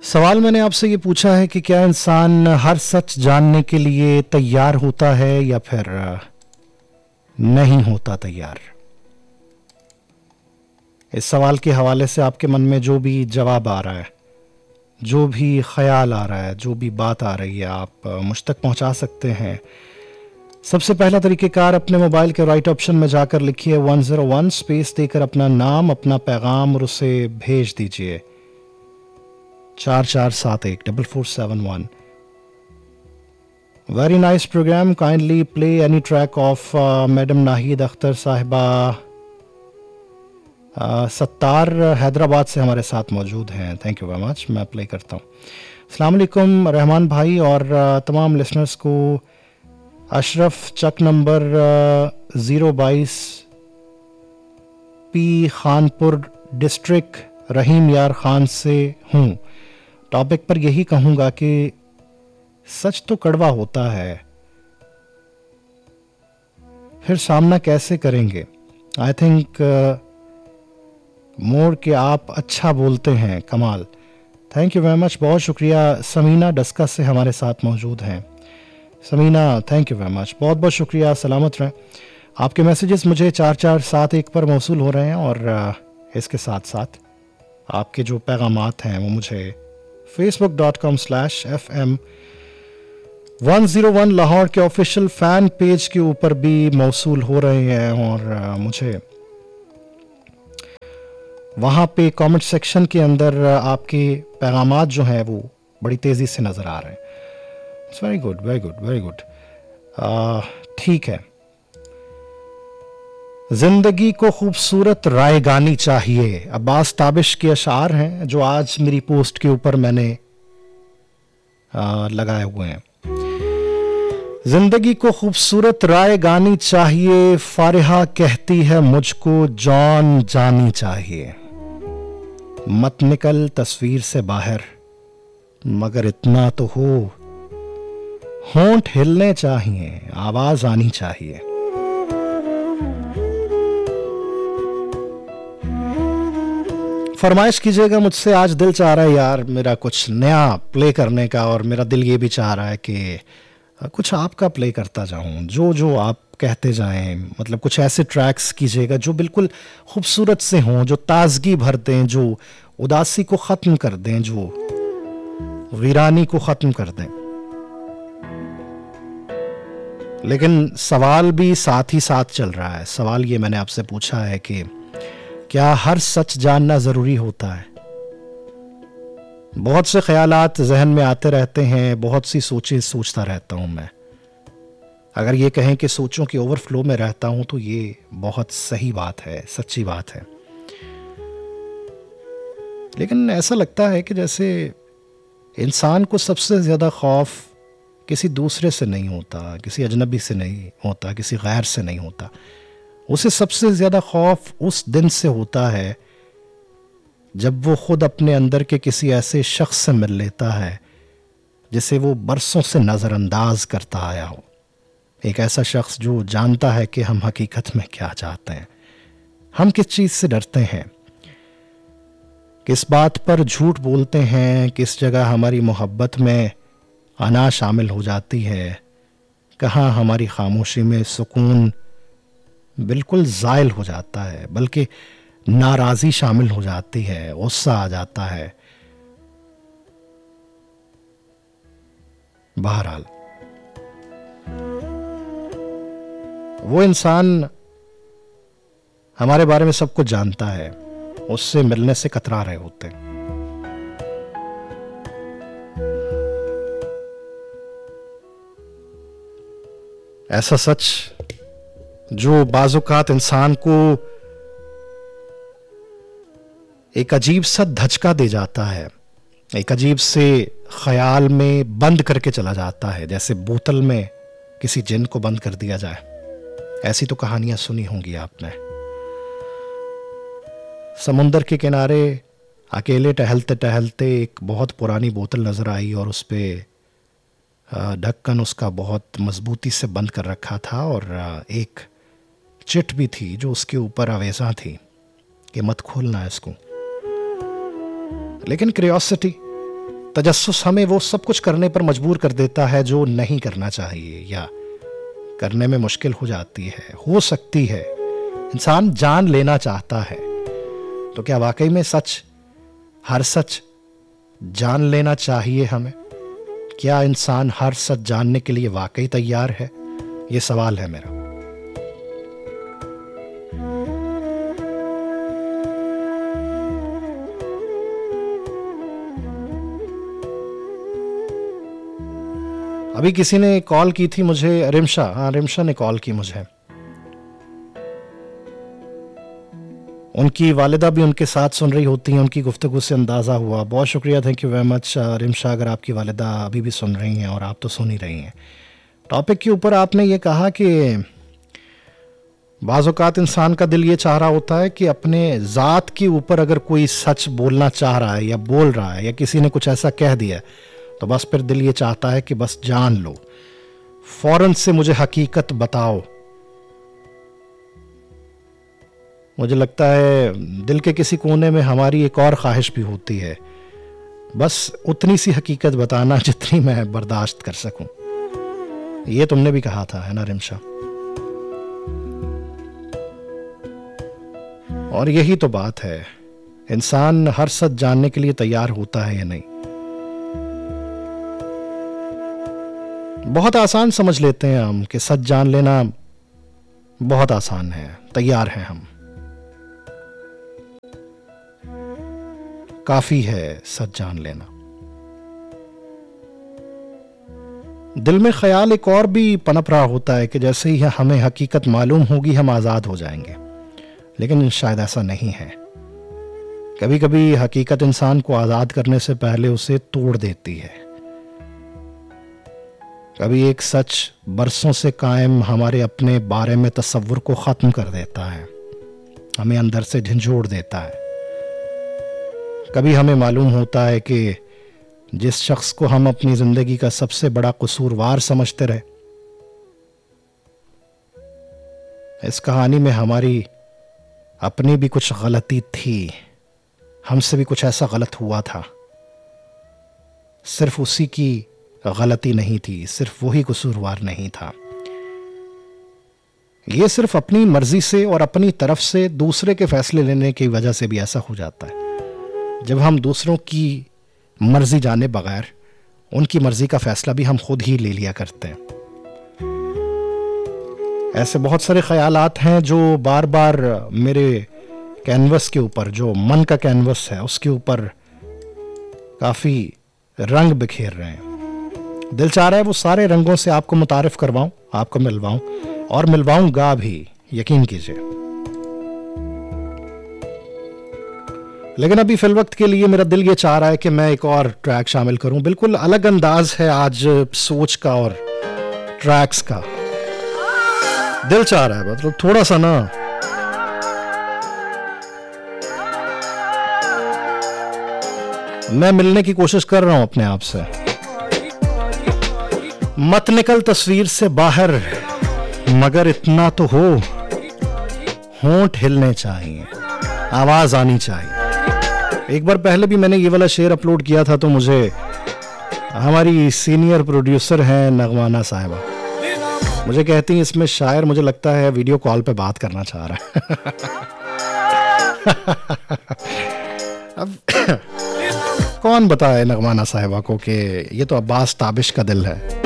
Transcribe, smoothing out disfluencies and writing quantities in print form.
सवाल मैंने आपसे ये पूछा है कि क्या इंसान हर सच जानने के लिए तैयार होता है या फिर नहीं होता तैयार। इस सवाल के हवाले से आपके मन में जो भी जवाब आ रहा है, जो भी ख्याल आ रहा है, जो भी बात आ रही है, आप मुझ तक पहुंचा सकते हैं। सबसे पहला तरीक़ेकार, अपने मोबाइल के राइट ऑप्शन में जाकर लिखिए 101 स्पेस देकर अपना नाम, अपना पैगाम और उसे भेज दीजिए 44714471। Very nice program, kindly play any track of madam Nahid Akhtar साहिबा। सत्तार हैदराबाद से हमारे साथ मौजूद हैं। थैंक यू वेरी मच, मैं प्ले करता हूँ। अस्सलाम वालेकुम रहमान भाई और तमाम लिसनर्स को। अशरफ चक नंबर 022 पी खानपुर डिस्ट्रिक्ट रहीम यार खान से हूँ। टॉपिक पर यही कहूँगा कि सच तो कड़वा होता है, फिर सामना कैसे करेंगे। आई थिंक मोर के आप अच्छा बोलते हैं, कमाल। थैंक यू वेरी मच, बहुत शुक्रिया। समीना डस्का से हमारे साथ मौजूद हैं। Samina, thank you very much, बहुत बहुत शुक्रिया। सलामत रहें। आपके मैसेजेस मुझे 4471 पर मौसूल हो रहे हैं और इसके साथ साथ आपके जो पैगामात हैं वो मुझे facebook.com/FM 101 लाहौर के ऑफिशियल फ़ैन पेज के ऊपर भी मौसूल हो रहे हैं और मुझे वहाँ पे कमेंट सेक्शन के अंदर आपके पैगामात जो हैं वो बड़ी तेज़ी से नज़र आ रहे हैं। It's very good, very good, very good. ठीक है। जिंदगी को खूबसूरत रायगानी चाहिए, अब्बास ताबिश के अशार हैं जो आज मेरी पोस्ट के ऊपर मैंने लगाए हुए हैं। जिंदगी को खूबसूरत रायगानी चाहिए, फारिहा कहती है मुझको जान जानी चाहिए। मत निकल तस्वीर से बाहर, मगर इतना तो हो, होंठ हिलने चाहिए, आवाज आनी चाहिए। फरमाइश कीजिएगा मुझसे, आज दिल चाह रहा है यार मेरा कुछ नया प्ले करने का, और मेरा दिल ये भी चाह रहा है कि कुछ आपका प्ले करता जाऊं, जो जो आप कहते जाएं। मतलब कुछ ऐसे ट्रैक्स कीजिएगा जो बिल्कुल खूबसूरत से हों, जो ताजगी भर दें, जो उदासी को ख़त्म कर दें, जो वीरानी को ख़त्म कर दें। लेकिन सवाल भी साथ ही साथ चल रहा है। सवाल ये मैंने आपसे पूछा है कि क्या हर सच जानना ज़रूरी होता है। बहुत से ख्यालात जहन में आते रहते हैं, बहुत सी सोचें सोचता रहता हूँ मैं। अगर ये कहें कि सोचों के ओवरफ्लो में रहता हूँ तो ये बहुत सही बात है, सच्ची बात है। लेकिन ऐसा लगता है कि जैसे इंसान को सबसे ज़्यादा खौफ किसी दूसरे से नहीं होता, किसी अजनबी से नहीं होता, किसी गैर से नहीं होता। उसे सबसे ज़्यादा खौफ उस दिन से होता है जब वो खुद अपने अंदर के किसी ऐसे शख्स से मिल लेता है जिसे वो बरसों से नज़रअंदाज करता आया हो। एक ऐसा शख्स जो जानता है कि हम हकीकत में क्या चाहते हैं, हम किस चीज़ से डरते हैं, किस बात पर झूठ बोलते हैं, किस जगह हमारी मोहब्बत में अना शामिल हो जाती है, कहाँ हमारी खामोशी में सुकून बिल्कुल ज़ायल हो जाता है, बल्कि नाराज़ी शामिल हो जाती है, गुस्सा आ जाता है। बहरहाल वो इंसान हमारे बारे में सब कुछ जानता है, उससे मिलने से कतरा रहे होते हैं। ऐसा सच जो बाज़-औक़ात इंसान को एक अजीब सा धचका दे जाता है, एक अजीब से ख्याल में बंद करके चला जाता है, जैसे बोतल में किसी जिन को बंद कर दिया जाए। ऐसी तो कहानियां सुनी होंगी आपने। समुंदर के किनारे अकेले टहलते टहलते एक बहुत पुरानी बोतल नज़र आई और उस पर ढक्कन उसका बहुत मजबूती से बंद कर रखा था और एक चिट भी थी जो उसके ऊपर आवेज़ा थी कि मत खोलना इसको। लेकिन क्यूरियोसिटी, तजस्सुस हमें वो सब कुछ करने पर मजबूर कर देता है जो नहीं करना चाहिए या करने में मुश्किल हो जाती है, हो सकती है। इंसान जान लेना चाहता है, तो क्या वाकई में सच, हर सच जान लेना चाहिए हमें? क्या इंसान हर सच जानने के लिए वाकई तैयार है? ये सवाल है मेरा। अभी किसी ने कॉल की थी मुझे, रिमशा ने कॉल की मुझे। उनकी वालिदा भी उनके साथ सुन रही होती हैं, उनकी गुफ्तगू से अंदाज़ा हुआ। बहुत शुक्रिया, thank you very much Rimsha, अगर आपकी वालिदा अभी भी सुन रही हैं और आप तो सुन ही रही हैं। टॉपिक के ऊपर आपने ये कहा कि बाज़ औक़ात इंसान का दिल ये चाह रहा होता है कि अपने ज़ात के ऊपर अगर कोई सच बोलना चाह रहा है या बोल रहा है या किसी ने कुछ ऐसा कह दिया, तो बस फिर दिल ये चाहता है कि बस जान लो, फौरन से मुझे हकीकत बताओ। मुझे लगता है दिल के किसी कोने में हमारी एक और ख्वाहिश भी होती है, बस उतनी सी हकीकत बताना जितनी मैं बर्दाश्त कर सकूं। ये तुमने भी कहा था, है ना रिमशा? और यही तो बात है, इंसान हर सच जानने के लिए तैयार होता है या नहीं। बहुत आसान समझ लेते हैं हम कि सच जान लेना बहुत आसान है, तैयार हैं हम, काफी है सच जान लेना। दिल में ख्याल एक और भी पनप रहा होता है कि जैसे ही हमें हकीकत मालूम होगी हम आजाद हो जाएंगे, लेकिन शायद ऐसा नहीं है। कभी कभी हकीकत इंसान को आजाद करने से पहले उसे तोड़ देती है। कभी एक सच बरसों से कायम हमारे अपने बारे में तसव्वुर को खत्म कर देता है, हमें अंदर से झंझोड़ देता है। कभी हमें मालूम होता है कि जिस शख्स को हम अपनी जिंदगी का सबसे बड़ा कसूरवार समझते रहे, इस कहानी में हमारी अपनी भी कुछ गलती थी, हमसे भी कुछ ऐसा गलत हुआ था। सिर्फ उसी की गलती नहीं थी, सिर्फ वही कसूरवार नहीं था। ये सिर्फ अपनी मर्जी से और अपनी तरफ से दूसरे के फैसले लेने की वजह से भी ऐसा हो जाता है। जब हम दूसरों की मर्जी जाने बगैर उनकी मर्जी का फैसला भी हम खुद ही ले लिया करते हैं। ऐसे बहुत सारे ख्यालात हैं जो बार बार मेरे कैनवस के ऊपर, जो मन का कैनवस है उसके ऊपर काफी रंग बिखेर रहे हैं। दिल चाह रहा है वो सारे रंगों से आपको मुतारिफ करवाऊं, आपको मिलवाऊं और मिलवाऊंगा भी, यकीन कीजिए। लेकिन अभी फिल वक्त के लिए मेरा दिल ये चाह रहा है कि मैं एक और ट्रैक शामिल करूं। बिल्कुल अलग अंदाज है आज सोच का और ट्रैक्स का। दिल चाह रहा है, मतलब थोड़ा सा ना मैं मिलने की कोशिश कर रहा हूं अपने आप से। मत निकल तस्वीर से बाहर, मगर इतना तो हो, होंठ हिलने चाहिए, आवाज आनी चाहिए। एक बार पहले भी मैंने ये वाला शेर अपलोड किया था, तो मुझे हमारी सीनियर प्रोड्यूसर हैं नगमाना साहिबा, मुझे कहती हैं इसमें शायर मुझे लगता है वीडियो कॉल पे बात करना चाह रहा है। अब कौन बताए नगमाना साहिबा को कि ये तो अब्बास ताबिश का दिल है।